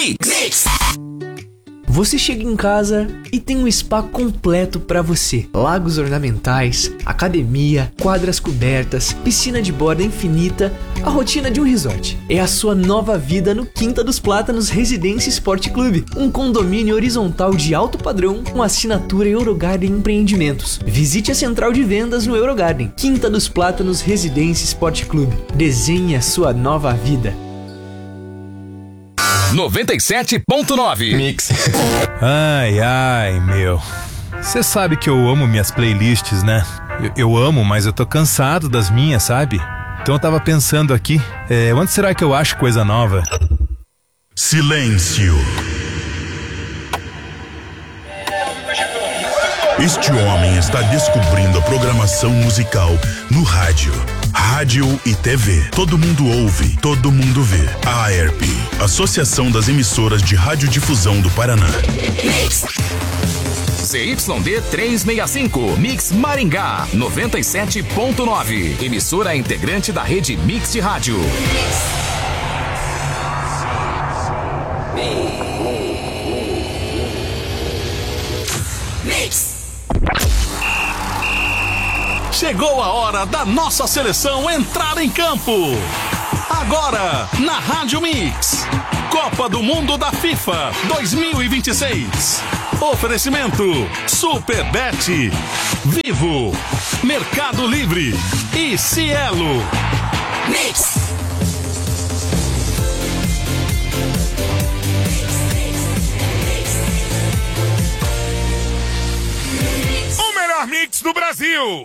Mix. Você chega em casa e tem um spa completo pra você. Lagos ornamentais, academia, quadras cobertas, piscina de borda infinita, a rotina de um resort. É a sua nova vida no Quinta dos Plátanos Residência Sport Clube, um condomínio horizontal de alto padrão com assinatura Eurogarden Empreendimentos. Visite a central de vendas no Eurogarden. Quinta dos Plátanos Residência Sport Clube. Desenhe a sua nova vida. 97.9 Mix. Ai, meu. Você sabe que eu amo minhas playlists, né? Eu amo, mas eu tô cansado das minhas, sabe? Então eu tava pensando aqui, onde será que eu acho coisa nova? Silêncio. Este homem está descobrindo a programação musical no rádio e TV. Todo mundo ouve, todo mundo vê. A AERP, Associação das Emissoras de Radiodifusão do Paraná. CYD 365, Mix Maringá, 97.9. Emissora integrante da rede Mix de rádio. Mix. Chegou a hora da nossa seleção entrar em campo. Agora, na Rádio Mix. Copa do Mundo da FIFA 2026. Oferecimento Superbet, Vivo, Mercado Livre e Cielo. Mix. O melhor mix do Brasil.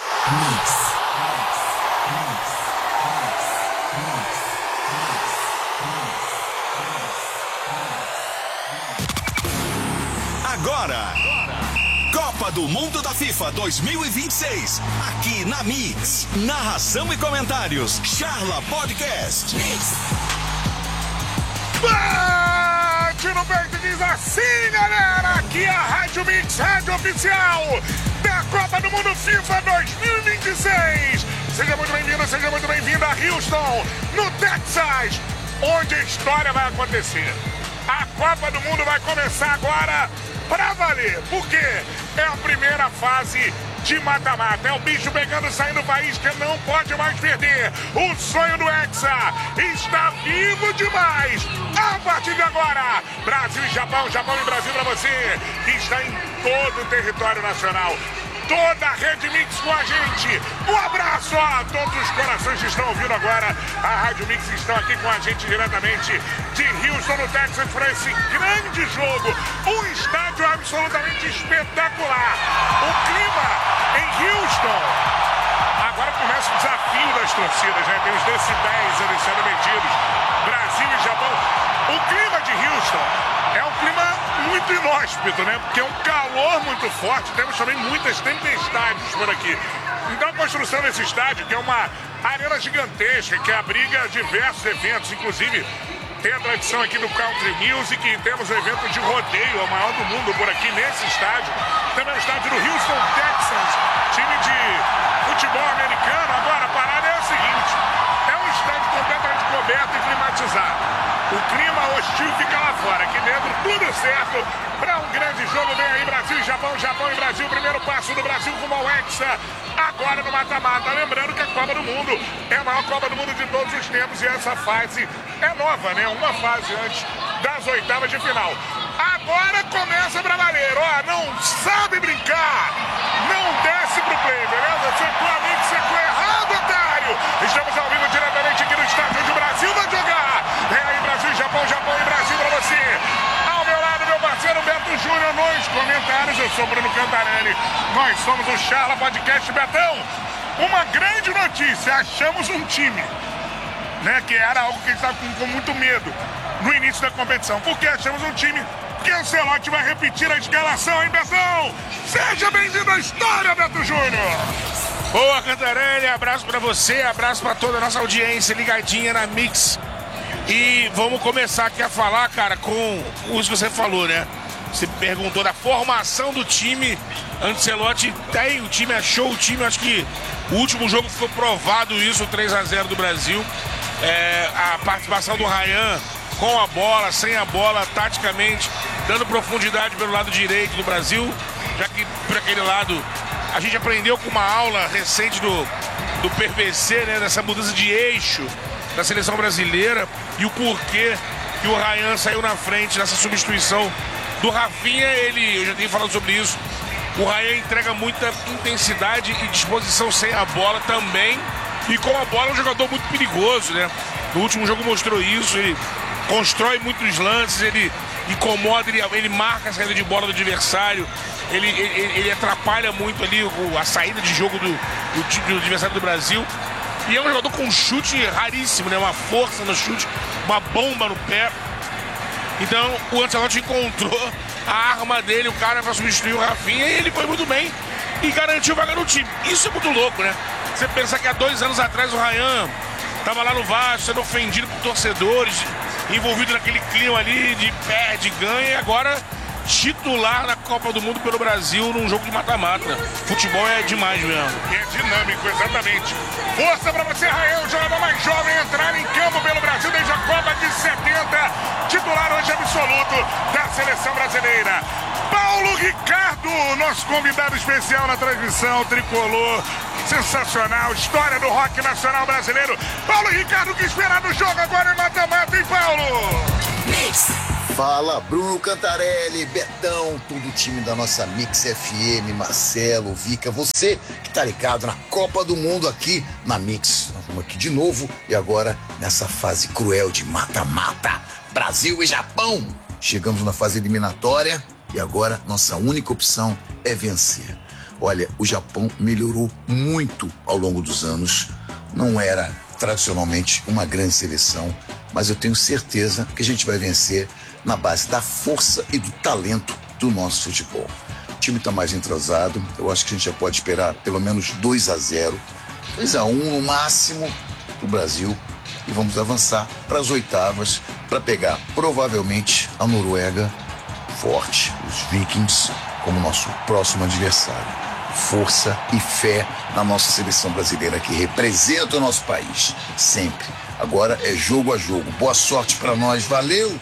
Agora, Copa do Mundo da FIFA 2026, aqui na Mix. Narração e comentários, Charla Podcast. Bate no peito e diz assim, galera, aqui é a Rádio Mix, rádio oficial da Copa do Mundo FIFA 2026. Seja muito bem-vindo, seja muito bem-vinda a Houston, no Texas, onde a história vai acontecer. A Copa do Mundo vai começar agora pra valer, porque é a primeira fase de mata-mata. É o bicho pegando e saindo faísca, não pode mais perder. O sonho do Hexa está vivo demais. A partir de agora, Brasil e Japão, Japão e Brasil pra você, que está em todo o território nacional. Toda a Rede Mix com a gente. Um abraço a todos os corações que estão ouvindo agora. A Rádio Mix estão aqui com a gente diretamente de Houston, no Texas, para esse grande jogo. Um estádio absolutamente espetacular. O clima em Houston. Agora começa o desafio das torcidas, né? Tem os decibéis ali sendo medidos. Brasil e Japão. O clima de Houston é um clima muito inóspito, né? Porque é um calor muito forte, temos também muitas tempestades por aqui. Então a construção desse estádio, que é uma arena gigantesca, que abriga diversos eventos, inclusive tem a tradição aqui do Country Music, e temos o evento de rodeio, o maior do mundo por aqui nesse estádio. Também o estádio do Houston Texans, time de futebol americano. Agora a parada é a seguinte, é um estádio completamente coberto e climatizado. O clima hostil fica lá fora, aqui dentro tudo certo para um grande jogo. Vem aí Brasil e Japão, Japão e Brasil. Primeiro passo do Brasil rumo ao Hexa, agora no mata-mata. Lembrando que a Copa do Mundo é a maior Copa do Mundo de todos os tempos e essa fase é nova, né? Uma fase antes das oitavas de final. Agora começa pra valer. Ó, não sabe brincar, não desce pro play, beleza? Secou a mix, secou errado, otário. Estamos ao vivo diretamente aqui no estádio onde o Brasil vai jogar. Vem aí Brasil, Japão, Japão e Brasil pra você. Ao meu lado, meu parceiro Beto Júnior nos comentários. Eu sou Bruno Cantarelli. Nós somos o Charla Podcast. Betão, uma grande notícia. Achamos um time, né? Que era algo que a gente estava com muito medo no início da competição. Porque achamos um time que Ancelotti vai repetir a escalação, hein, Betão? Seja bem-vindo à história, Beto Júnior. Boa, Cantarelli. Abraço pra você, abraço pra toda a nossa audiência ligadinha na Mix. E vamos começar aqui a falar, cara, com isso que você falou, né? Você perguntou da formação do time. Ancelotti tem, o time achou o time, acho que o último jogo ficou provado isso, 3-0 do Brasil. A participação do Ryan com a bola, sem a bola, taticamente, dando profundidade pelo lado direito do Brasil, já que por aquele lado a gente aprendeu com uma aula recente do PVC, né, dessa mudança de eixo da seleção brasileira e o porquê que o Ryan saiu na frente nessa substituição do Rafinha. Eu já tenho falado sobre isso, o Ryan entrega muita intensidade e disposição sem a bola também, e com a bola é um jogador muito perigoso, né? No último jogo mostrou isso, ele constrói muitos lances, ele incomoda, ele marca a saída de bola do adversário, ele atrapalha muito ali a saída de jogo do adversário do Brasil. E é um jogador com um chute raríssimo, né? Uma força no chute, uma bomba no pé. Então o Ancelotti encontrou a arma dele, o cara para substituir o Rafinha, e ele foi muito bem e garantiu vaga no time. Isso é muito louco, né? Você pensar que há 2 anos atrás o Ryan estava lá no Vasco, sendo ofendido por torcedores, envolvido naquele clima ali de perde, ganha, e agora titular na Copa do Mundo pelo Brasil num jogo de mata-mata. Futebol é demais mesmo. É dinâmico, exatamente. Força pra você, Rael, o jogador mais jovem, entrar em campo pelo Brasil desde a Copa de 70. Titular hoje absoluto da seleção brasileira. Paulo Ricardo, nosso convidado especial na transmissão tricolor. Sensacional, história do rock nacional brasileiro. Paulo Ricardo, o que esperar do jogo agora é mata-mata, hein, Paulo? Fala, Bruno Cantarelli, Betão, todo o time da nossa Mix FM, Marcelo, Vica, você que tá ligado na Copa do Mundo aqui na Mix. Nós vamos aqui de novo e agora nessa fase cruel de mata-mata, Brasil e Japão. Chegamos na fase eliminatória e agora nossa única opção é vencer. Olha, o Japão melhorou muito ao longo dos anos, não era tradicionalmente uma grande seleção, mas eu tenho certeza que a gente vai vencer na base da força e do talento do nosso futebol. O time está mais entrosado, eu acho que a gente já pode esperar pelo menos 2-0, 2-1 no máximo do Brasil, e vamos avançar para as oitavas para pegar provavelmente a Noruega forte, os Vikings, como nosso próximo adversário. Força e fé na nossa seleção brasileira que representa o nosso país, sempre. Agora é jogo a jogo. Boa sorte pra nós, valeu!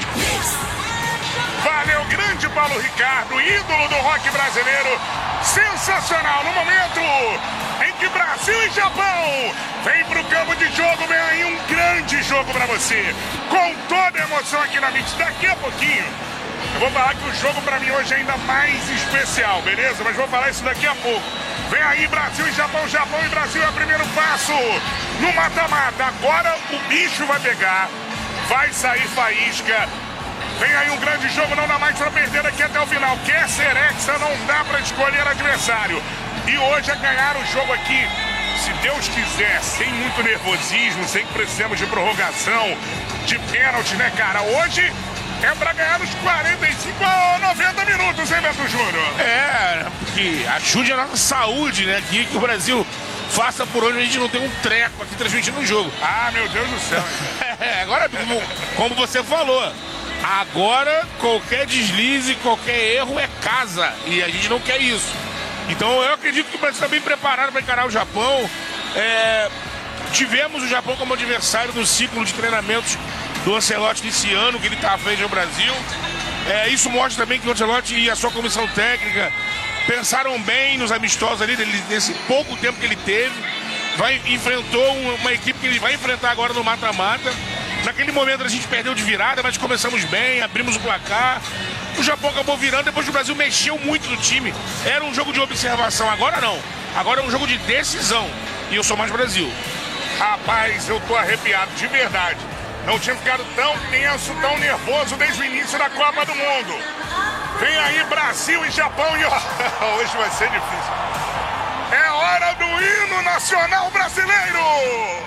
Valeu, grande Paulo Ricardo, ídolo do rock brasileiro. Sensacional, no momento em que Brasil e Japão vem pro campo de jogo, vem aí um grande jogo pra você. Com toda a emoção aqui na Mix, daqui a pouquinho eu vou falar que o jogo pra mim hoje é ainda mais especial, beleza? Mas vou falar isso daqui a pouco. Vem aí Brasil e Japão, Japão e Brasil é o primeiro passo no mata-mata. Agora o bicho vai pegar, vai sair faísca. Vem aí um grande jogo, não dá mais pra perder aqui até o final. Quer ser hexa, não dá pra escolher adversário. E hoje é ganhar o jogo aqui, se Deus quiser, sem muito nervosismo, sem que precisamos de prorrogação, de pênalti, né, cara? Hoje é pra ganhar nos 45 a 90 minutos, hein, Beto Júnior? É, que ajude a nossa saúde, né? Que o Brasil faça por onde a gente não tem um treco aqui transmitindo o jogo. Ah, meu Deus do céu. Agora, como você falou, agora qualquer deslize, qualquer erro é casa. E a gente não quer isso. Então eu acredito que o Brasil está bem preparado para encarar o Japão. Tivemos o Japão como adversário no ciclo de treinamentos do Ancelotti desse ano, que ele está à frente no Brasil. Isso mostra também que o Ancelotti e a sua comissão técnica pensaram bem nos amistosos ali, nesse pouco tempo que ele teve. Enfrentou uma equipe que ele vai enfrentar agora no mata-mata. Naquele momento a gente perdeu de virada, mas começamos bem, abrimos o placar. O Japão acabou virando, depois o Brasil mexeu muito no time. Era um jogo de observação, agora não. Agora é um jogo de decisão. E eu sou mais Brasil. Rapaz, eu tô arrepiado, de verdade. Não tinha ficado tão tenso, tão nervoso desde o início da Copa do Mundo. Vem aí Brasil e Japão e hoje vai ser difícil. É hora do hino nacional brasileiro!